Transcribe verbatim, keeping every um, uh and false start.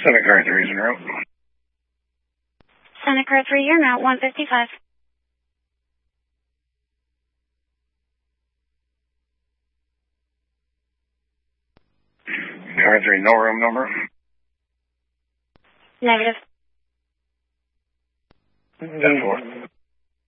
Senate car three is en route. Senate car three, you're route one fifty-five. Car three, no room number? Negative. ten four.